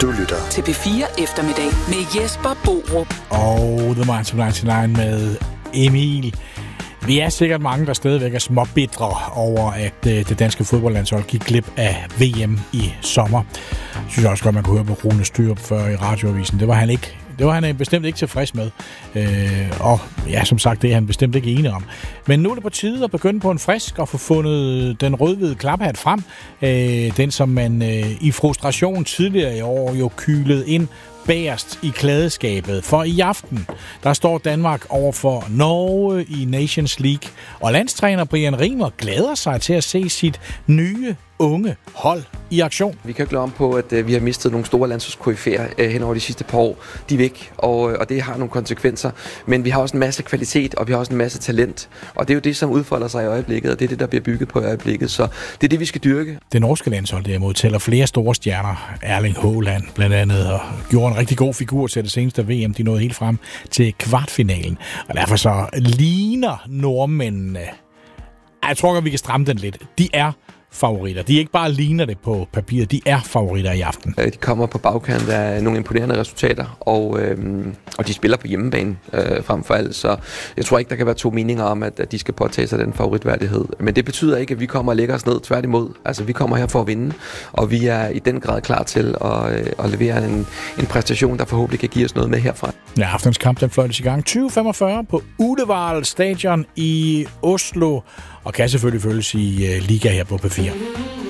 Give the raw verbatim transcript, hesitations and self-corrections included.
Du lytter til P fire Eftermiddag med Jesper Borup. Og The Minds of ninety-nine med Emil. Vi er sikkert mange, der stadigvæk er småbitre over, at øh, det danske fodboldlandshold gik glip af V M i sommer. Jeg synes også godt, man kunne høre på Rune Styrup før i radioavisen. Det var han ikke. Det var han bestemt ikke tilfreds med. Øh, og ja, som sagt, det er han bestemt ikke enig om. Men nu er det på tide at begynde på en frisk og få fundet den rød-hvide klaphat frem. Øh, den, som man øh, i frustration tidligere i år jo kylede ind bagerst i klædeskabet. For i aften, der står Danmark over for Norge i Nations League. Og landstræner Brian Riemer glæder sig til at se sit nye unge hold i aktion. Vi kan ikke glemme om på, at øh, vi har mistet nogle store landsholdskoryfæer øh, hen over de sidste par år. De er væk, og, og det har nogle konsekvenser. Men vi har også en masse kvalitet, og vi har også en masse talent. Og det er jo det, som udfolder sig i øjeblikket, og det er det, der bliver bygget på i øjeblikket. Så det er det, vi skal dyrke. Det norske landshold derimod tæller flere store stjerner. Erling Haaland blandt andet, og gjorde en rigtig god figur til det seneste V M. De nåede helt frem til kvartfinalen. Og derfor så ligner nordmændene... Jeg tror godt, vi kan stramme den lidt. De er favoritter. De ikke bare ligner det på papiret, de er favoritter i aften. De kommer på bagkant af nogle imponerende resultater, og, øhm, og de spiller på hjemmebane øh, frem for alt, så jeg tror ikke, der kan være to meninger om, at, at de skal påtage sig den favoritværdighed. Men det betyder ikke, at vi kommer og lægger os ned, tværtimod. Altså, vi kommer her for at vinde, og vi er i den grad klar til at, øh, at levere en, en præstation, der forhåbentlig kan give os noget med herfra. Ja, aftens kamp, den fløjtes i gang tyve femogfyrre på Ullevål Stadion i Oslo, og kan selvfølgelig følges i uh, Liga her på P fire.